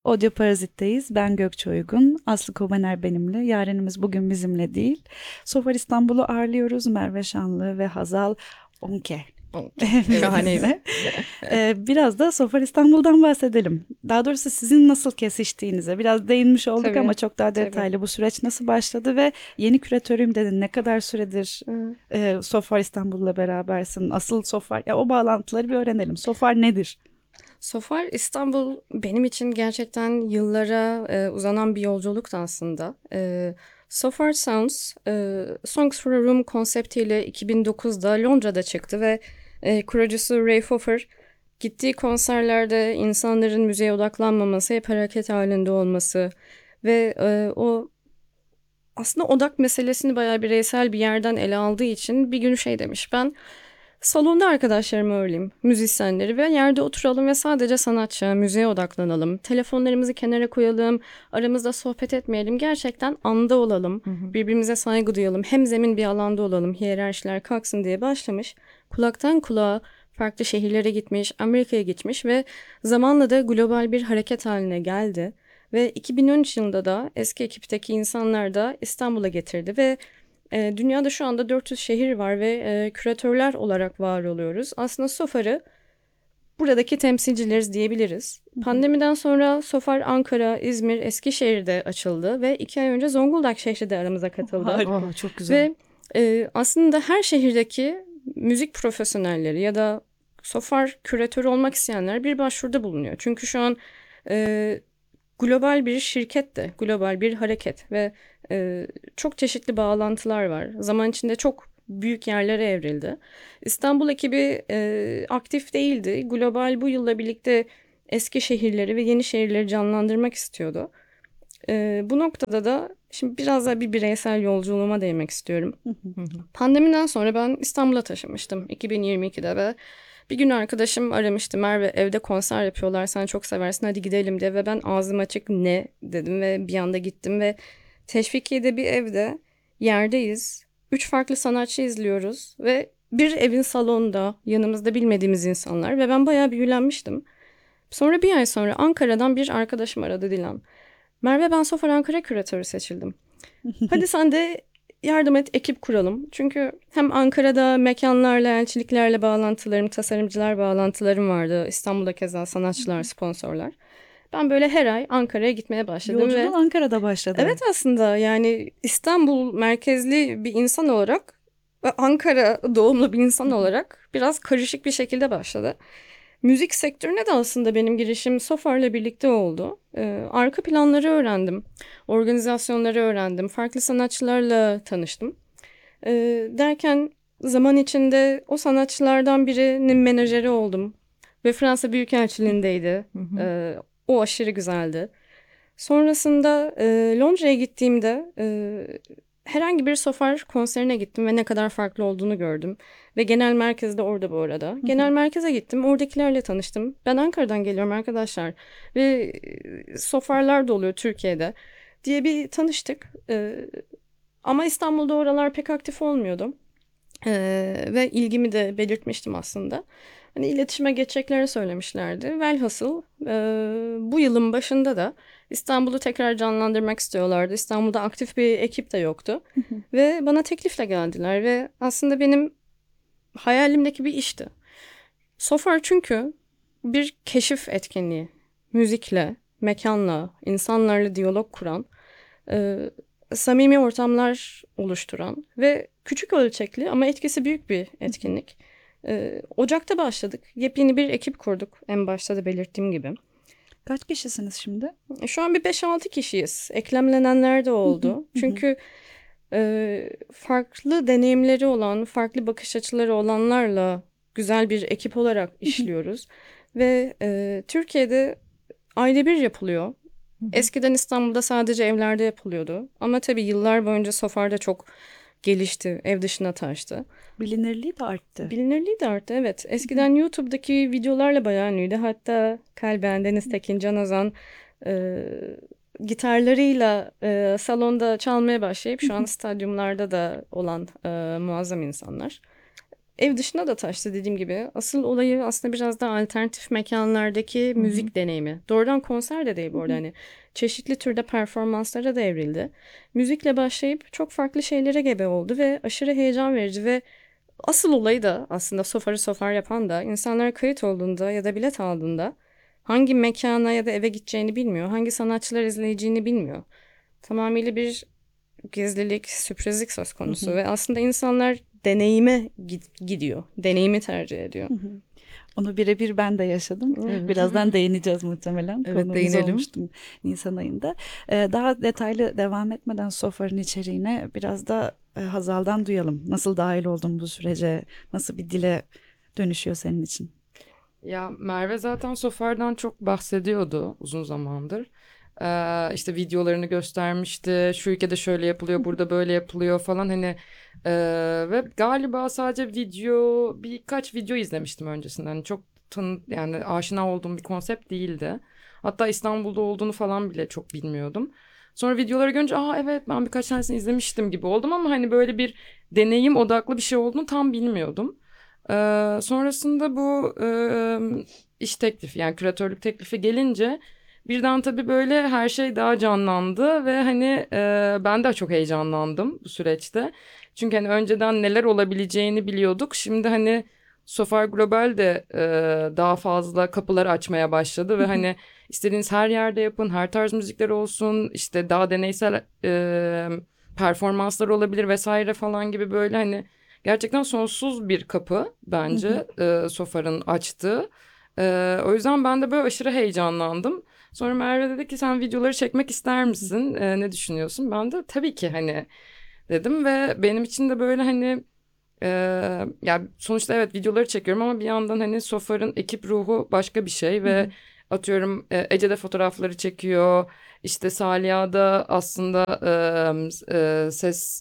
Audio Parazit'teyiz. Ben Gökçe Uygun. Aslı Kobaner benimle. Yarenimiz bugün bizimle değil. Sofar İstanbul'u ağırlıyoruz. Merve Şanlı ve Hazal Onke Okey. Şahaneydi. bizimle. Biraz da Sofar İstanbul'dan bahsedelim. Daha doğrusu sizin nasıl kesiştiğinize biraz değinmiş olduk ama Tabii. çok daha Tabii. detaylı. Bu süreç nasıl başladı ve yeni küratörüm dedin. Ne kadar süredir Hı. Sofar İstanbul'la berabersin? Asıl Sofar, ya o bağlantıları bir öğrenelim. Sofar nedir? Sofar İstanbul benim için gerçekten yıllara uzanan bir yolculuktu aslında. Sofar Sounds, Songs for a Room konseptiyle 2009'da Londra'da çıktı ve kurucusu Ray Fofer gittiği konserlerde insanların müziğe odaklanmaması, hep hareket halinde olması ve o aslında odak meselesini bayağı bireysel bir yerden ele aldığı için bir gün şey demiş. Ben salonda arkadaşlarımı ağırlayayım, müzisyenleri ve yerde oturalım ve sadece sanatçı, müziğe odaklanalım. Telefonlarımızı kenara koyalım, aramızda sohbet etmeyelim. Gerçekten anda olalım, Hı hı. birbirimize saygı duyalım. Hemzemin bir alanda olalım, hiyerarşiler kalksın diye başlamış. Kulaktan kulağa farklı şehirlere gitmiş, Amerika'ya gitmiş ve zamanla da global bir hareket haline geldi. Ve 2013 yılında da eski ekipteki insanlar da İstanbul'a getirdi ve dünyada şu anda 400 şehir var ve küratörler olarak var oluyoruz. Aslında Sofar'ı buradaki temsilcileriz diyebiliriz. Hı hı. Pandemiden sonra Sofar Ankara, İzmir, Eskişehir'de açıldı ve 2 ay önce Zonguldak şehri de aramıza katıldı. Harika, çok güzel. Ve aslında her şehirdeki müzik profesyonelleri ya da Sofar küratörü olmak isteyenler bir başvuruda bulunuyor. Çünkü şu an e, global bir şirket de, global bir hareket ve çok çeşitli bağlantılar var. Zaman içinde çok büyük yerlere evrildi. İstanbul ekibi aktif değildi. Global bu yılla birlikte eski şehirleri ve yeni şehirleri canlandırmak istiyordu. Bu noktada da şimdi biraz daha bir bireysel yolculuğuma değinmek istiyorum. Hı hı. Hı hı. Pandemiden sonra ben İstanbul'a taşınmıştım 2022'de ve bir gün arkadaşım aramıştı. Merve evde konser yapıyorlar, sen çok seversin, hadi gidelim diye ve ben ağzım açık ne dedim ve bir anda gittim ve Teşvikiye'de bir evde yerdeyiz. 3 farklı sanatçı izliyoruz ve bir evin salonunda yanımızda bilmediğimiz insanlar ve ben bayağı büyülenmiştim. Sonra bir ay sonra Ankara'dan bir arkadaşım aradı, Dilan. Merve, ben Sofar Ankara küratörü seçildim. Hadi sen de yardım et, ekip kuralım. Çünkü hem Ankara'da mekanlarla, elçiliklerle bağlantılarım, tasarımcılar bağlantılarım vardı. İstanbul'da keza sanatçılar, sponsorlar. Ben böyle her ay Ankara'ya gitmeye başladım Yolculuğun ve Ankara'da başladı. evet, aslında yani İstanbul merkezli bir insan olarak ve Ankara doğumlu bir insan olarak biraz karışık bir şekilde başladı. Müzik sektörüne de aslında benim girişim Sofar'la birlikte oldu. Arka planları öğrendim, organizasyonları öğrendim, farklı sanatçılarla tanıştım. Derken zaman içinde o sanatçılardan birinin menajeri oldum ve Fransa Büyükelçiliğindeydi. Hı hı. O aşırı güzeldi. Sonrasında Londra'ya gittiğimde herhangi bir Sofar konserine gittim ve ne kadar farklı olduğunu gördüm. Ve genel merkez de orada bu arada. Genel merkeze gittim, oradakilerle tanıştım. Ben Ankara'dan geliyorum arkadaşlar ve Sofarlar da oluyor Türkiye'de diye bir tanıştık. Ama İstanbul'da oralar pek aktif olmuyordu. Ve ilgimi de belirtmiştim aslında. Hani iletişime geçeceklerini söylemişlerdi. Velhasıl bu yılın başında da İstanbul'u tekrar canlandırmak istiyorlardı. İstanbul'da aktif bir ekip de yoktu. Ve bana teklifle geldiler ve aslında benim hayalimdeki bir işti. Sofar çünkü bir keşif etkinliği. Müzikle, mekanla, insanlarla diyalog kuran, e, samimi ortamlar oluşturan ve küçük ölçekli ama etkisi büyük bir etkinlik. Ocak'ta başladık. Yepyeni bir ekip kurduk, en başta da belirttiğim gibi. Kaç kişisiniz şimdi? Şu an bir 5-6 kişiyiz. Eklemlenenler de oldu. Çünkü farklı deneyimleri olan, farklı bakış açıları olanlarla güzel bir ekip olarak işliyoruz. Ve Türkiye'de ayda bir yapılıyor. Eskiden İstanbul'da sadece evlerde yapılıyordu. Ama tabii yıllar boyunca Sofar'da çok gelişti, ev dışına taştı. Bilinirliği de arttı. Bilinirliği de arttı, evet. Eskiden YouTube'daki videolarla bayağı ünlüydü. Hatta Kalben, Deniz Tekin, Can Ozan e, gitarlarıyla salonda çalmaya başlayıp şu an stadyumlarda da olan muazzam insanlar. ev dışına da taştı dediğim gibi. Asıl olayı aslında biraz da alternatif mekanlardaki müzik deneyimi. Doğrudan konser de değil bu arada, hani çeşitli türde performanslara da evrildi. Müzikle başlayıp çok farklı şeylere gebe oldu ve aşırı heyecan verici ve asıl olayı da aslında Sofar'ı Sofar yapan da insanlar kayıt olduğunda ya da bilet aldığında hangi mekana ya da eve gideceğini bilmiyor. Hangi sanatçılar izleyeceğini bilmiyor. Tamamıyla bir gizlilik, sürprizlik söz konusu ve aslında insanlar deneyime gidiyor. Deneyimi tercih ediyor. Onu birebir ben de yaşadım. Birazdan değineceğiz muhtemelen. Evet, Konuğumuz değinelim. olmuştum Nisan ayında. Daha detaylı devam etmeden Sofar'ın içeriğine biraz da Hazal'dan duyalım. Nasıl dahil oldun bu sürece? Nasıl bir dile dönüşüyor senin için? Ya Merve zaten Sofar'dan çok bahsediyordu uzun zamandır. İşte videolarını göstermişti. Şu ülkede şöyle yapılıyor, burada böyle yapılıyor falan hani. Ve galiba sadece birkaç video izlemiştim öncesinden. Hani çok yani aşina olduğum bir konsept değildi. Hatta İstanbul'da olduğunu falan bile çok bilmiyordum. Sonra videoları görünce evet ben birkaç tanesini izlemiştim gibi oldum ama hani böyle bir deneyim odaklı bir şey olduğunu tam bilmiyordum. Sonrasında bu iş teklifi, yani küratörlük teklifi gelince birden tabii böyle her şey daha canlandı ve hani ben de çok heyecanlandım bu süreçte. Çünkü hani önceden neler olabileceğini biliyorduk. Şimdi hani Sofar Global de daha fazla kapıları açmaya başladı ve hani istediğiniz her yerde yapın, her tarz müzikler olsun, işte daha deneysel performanslar olabilir vesaire falan gibi böyle hani gerçekten sonsuz bir kapı bence Sofar'ın açtığı. O yüzden ben de böyle aşırı heyecanlandım. Sonra Merve dedi ki sen videoları çekmek ister misin? Ne düşünüyorsun? Ben de tabii ki hani dedim ve benim için de böyle hani e, ya sonuçta evet videoları çekiyorum ama bir yandan hani Sofar'ın ekip ruhu başka bir şey ve atıyorum Ece de fotoğrafları çekiyor. İşte Saliha da aslında ses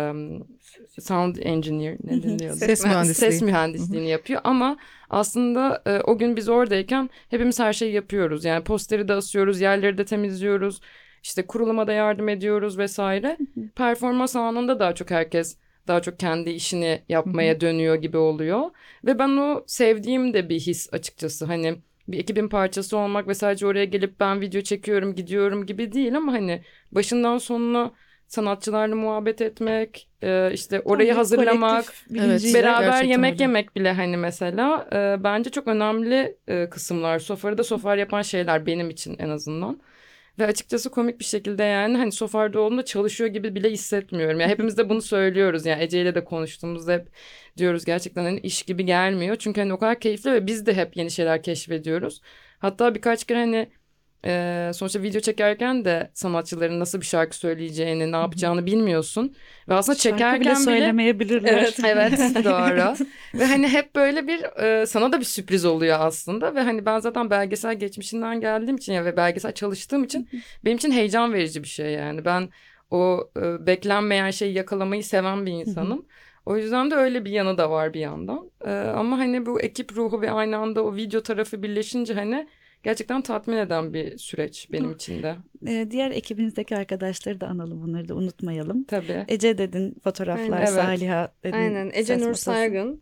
sound engineer ne deniliyordu? Ses Ses mühendisliği. mühendisliğini yapıyor ama aslında o gün biz oradayken hepimiz her şeyi yapıyoruz. Yani posteri de asıyoruz, yerleri de temizliyoruz. İşte kuruluma da yardım ediyoruz vesaire. Performans anında daha çok herkes daha çok kendi işini yapmaya dönüyor gibi oluyor. Ve ben o sevdiğim de bir his açıkçası. Hani bir ekibin parçası olmak ve sadece oraya gelip ben video çekiyorum, gidiyorum gibi değil ama hani başından sonuna sanatçılarla muhabbet etmek, işte orayı Tam bir hazırlamak, kolektif bilinciyle. beraber Gerçekten yemek öyle. yemek bile hani mesela bence çok önemli kısımlar. Sofarı da Sofar yapan şeyler benim için en azından. Ve açıkçası komik bir şekilde yani hani Sofar'da olduğunda çalışıyor gibi bile hissetmiyorum. Yani hepimiz de bunu söylüyoruz. Yani Ece ile de konuştuğumuzda hep diyoruz gerçekten hani iş gibi gelmiyor. Çünkü hani o kadar keyifli ve biz de hep yeni şeyler keşfediyoruz. Hatta birkaç kere hani sonuçta video çekerken de sanatçıların nasıl bir şarkı söyleyeceğini, ne yapacağını bilmiyorsun. Ve aslında Şarkı bile çekerken bile söylemeyebilirler. evet doğru. Ve hani hep böyle bir sana da bir sürpriz oluyor aslında ve hani ben zaten belgesel geçmişinden geldiğim için ya ve belgesel çalıştığım için benim için heyecan verici bir şey yani. Ben o beklenmeyen şeyi yakalamayı seven bir insanım. O yüzden de öyle bir yanı da var bir yandan. Ama hani bu ekip ruhu ve aynı anda o video tarafı birleşince hani gerçekten tatmin eden bir süreç benim için de. Diğer ekibinizdeki arkadaşları da analım, bunları da unutmayalım. Tabii. Ece dedin, fotoğraflar, Aynen. Evet. Saliha dedin. Aynen. Ece ses Nur masası. Saygın,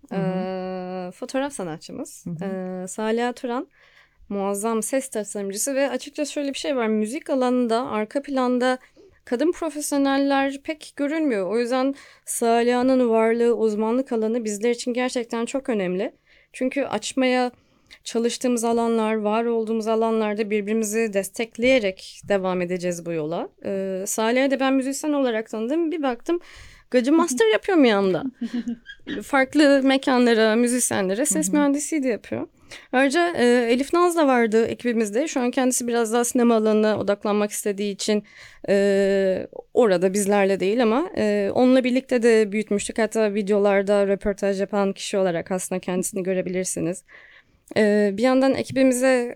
fotoğraf sanatçımız. Saliha Turan, muazzam ses tasarımcısı ve açıkçası şöyle bir şey var. Müzik alanında, arka planda kadın profesyoneller pek görülmüyor. O yüzden Saliha'nın varlığı, uzmanlık alanı bizler için gerçekten çok önemli. Çünkü açmaya çalıştığımız alanlar, var olduğumuz alanlarda birbirimizi destekleyerek devam edeceğiz bu yola. Saliha'yı da ben müzisyen olarak tanıdım. Bir baktım gacı master yapıyor bir yanda. Farklı mekanlara, müzisyenlere ses mühendisliği de yapıyor. Ayrıca Elif Naz da vardı ekibimizde. Şu an kendisi biraz daha sinema alanına odaklanmak istediği için orada bizlerle değil ama onunla birlikte de büyütmüştük. Hatta videolarda röportaj yapan kişi olarak aslında kendisini görebilirsiniz. Bir yandan ekibimize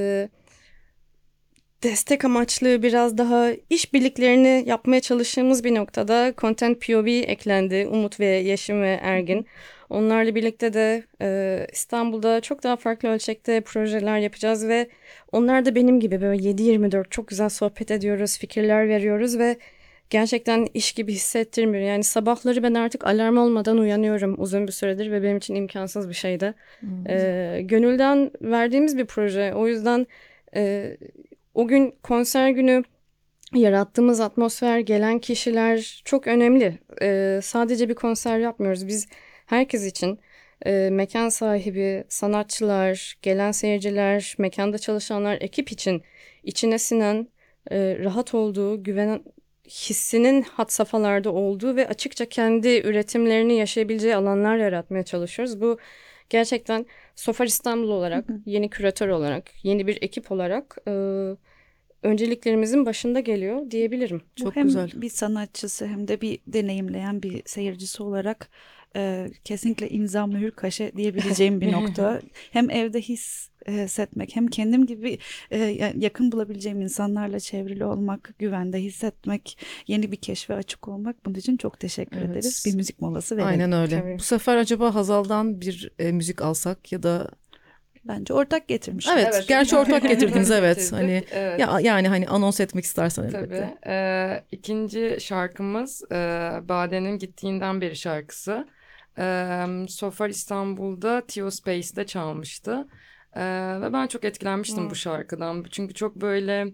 destek amaçlı biraz daha işbirliklerini yapmaya çalıştığımız bir noktada Content POV eklendi. Umut ve Yeşim ve Ergin. Onlarla birlikte de İstanbul'da çok daha farklı ölçekte projeler yapacağız ve onlar da benim gibi böyle 7-24 çok güzel sohbet ediyoruz, fikirler veriyoruz ve gerçekten iş gibi hissettirmiyor. Yani sabahları ben artık alarm olmadan uyanıyorum uzun bir süredir ve benim için imkansız bir şeydi. Gönülden verdiğimiz bir proje. O yüzden o gün konser günü yarattığımız atmosfer, gelen kişiler çok önemli. Sadece bir konser yapmıyoruz. Biz herkes için mekan sahibi, sanatçılar, gelen seyirciler, mekanda çalışanlar, ekip için içine sinen, rahat olduğu, güvenen hissinin had safhalarda olduğu ve açıkça kendi üretimlerini yaşayabileceği alanlar yaratmaya çalışıyoruz. Bu gerçekten Sofar İstanbul olarak, yeni küratör olarak, yeni bir ekip olarak önceliklerimizin başında geliyor diyebilirim. Bu Çok hem güzel. bir sanatçısı hem de bir deneyimleyen bir seyircisi olarak kesinlikle imza mühür kaşe diyebileceğim bir nokta. Hem evde hissetmek hem kendim gibi yakın bulabileceğim insanlarla çevrili olmak, güvende hissetmek, yeni bir keşfe açık olmak. Bunun için çok teşekkür Evet. ederiz. Bir müzik molası verelim. Aynen öyle. Tabii. Bu sefer acaba Hazal'dan bir müzik alsak ya da Bence ortak getirmiş. evet, gerçi ortak getirdiniz evet. Getirdik, Hani evet. ya yani hani anons etmek istersen elbette. Tabii. İkinci şarkımız Bade'nin Gittiğinden Beri şarkısı. Sofar İstanbul'da Tio Space'de çalmıştı. Ve ben çok etkilenmiştim bu şarkıdan. Çünkü çok böyle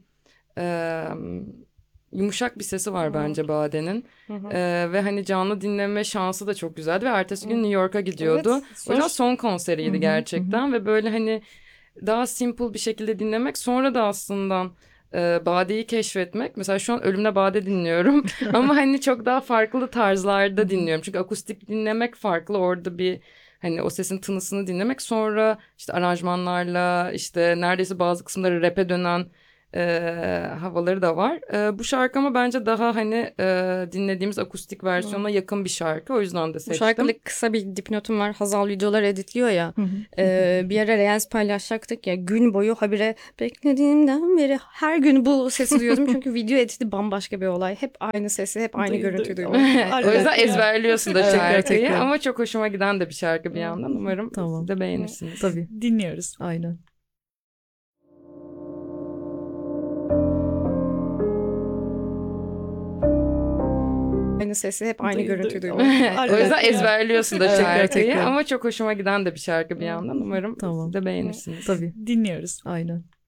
yumuşak bir sesi var bence Bade'nin. Ve hani canlı dinleme şansı da çok güzeldi. Ve ertesi gün New York'a gidiyordu. Evet, O yüzden son konseriydi gerçekten. Ve böyle hani daha simple bir şekilde dinlemek. Sonra da aslında Bade'yi keşfetmek. Mesela şu an Ölümle Bade dinliyorum. Ama hani çok daha farklı tarzlarda dinliyorum. Çünkü akustik dinlemek farklı. Orada bir hani o sesin tınısını dinlemek. Sonra işte aranjmanlarla işte neredeyse bazı kısımları rap'e dönen havaları da var. Bu şarkı ama bence daha hani dinlediğimiz akustik versiyona yakın bir şarkı. O yüzden de Bu seçtim. şarkıyla kısa bir dipnotum var. Hazal videolar editliyor ya. Bir ara Reels paylaşacaktık ya. Gün boyu habire beklediğimden beri her gün bu sesi duyuyordum. Çünkü video editi bambaşka bir olay. Hep aynı sesi, hep aynı görüntüyü duymak. O yüzden ezberliyorsun da şarkıyı. tekrar. Ama çok hoşuma giden de bir şarkı bir yandan. Umarım Tamam. siz de beğenirsiniz. Tabii. Dinliyoruz. Aynen. Aynı sesi, hep aynı görüntüyü duymak. O yüzden ezberliyorsun da şarkıyı. tekrar. Ama çok hoşuma giden de bir şarkı bir yandan. Umarım Tamam. siz de beğenirsiniz. Tabii. Dinliyoruz. Aynen.